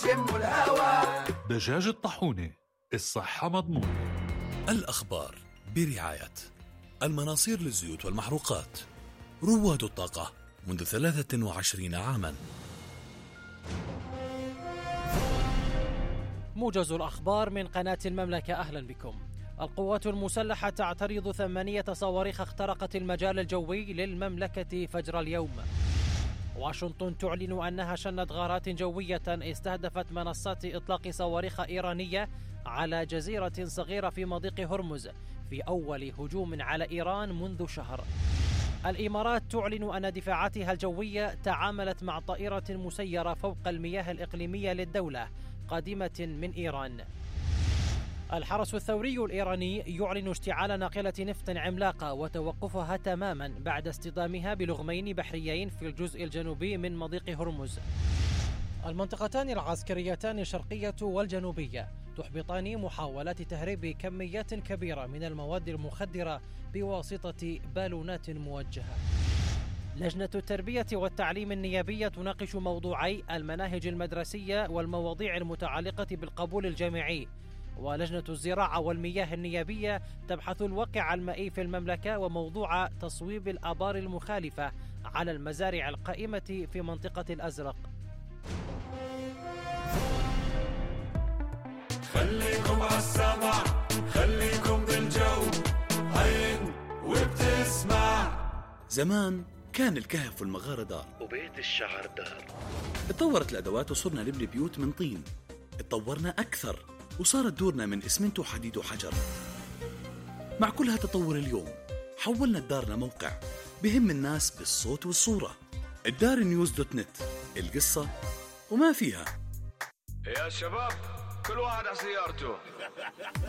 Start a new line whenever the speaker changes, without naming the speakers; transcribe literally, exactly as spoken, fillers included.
شموا الهوا.
دجاج الطاحونة، الصحة مضمونة.
الأخبار برعاية المناصير للزيوت والمحروقات، رواد الطاقة منذ ثلاثة وعشرين عاما.
موجز الأخبار من قناة المملكة، أهلا بكم. القوات المسلحة تعترض ثمانية صواريخ اخترقت المجال الجوي للمملكة فجر اليوم. واشنطن تعلن أنها شنت غارات جوية استهدفت منصات إطلاق صواريخ إيرانية على جزيرة صغيرة في مضيق هرمز في أول هجوم على إيران منذ شهر. الإمارات تعلن أن دفاعاتها الجوية تعاملت مع طائرة مسيرة فوق المياه الإقليمية للدولة قادمة من إيران. الحرس الثوري الإيراني يعلن اشتعال ناقلة نفط عملاقة وتوقفها تماما بعد اصطدامها بلغمين بحريين في الجزء الجنوبي من مضيق هرمز. المنطقتان العسكريتان الشرقية والجنوبية تحبطان محاولات تهريب كميات كبيرة من المواد المخدرة بواسطة بالونات موجهة. لجنة التربية والتعليم النيابية تناقش موضوعي المناهج المدرسية والمواضيع المتعلقة بالقبول الجامعي. ولجنة الزراعة والمياه النيابية تبحث الواقع المائي في المملكة وموضوع تصويب الآبار المخالفة على المزارع القائمة في منطقة الأزرق.
خليكم عالسمع، خليكم بالجو، عين وبتسمع.
زمان كان الكهف والمغارة دار
وبيت الشعر دار.
اتطورت الأدوات وصرنا نبني بيوت من طين. اتطورنا أكثر وصارت دورنا من إسمنت وحديد وحجر. مع كل هالتطور اليوم حولنا الدار لموقع بهم الناس بالصوت والصورة. الدار نيوز دوت نت، القصة وما فيها.
يا شباب كل واحد على سيارته.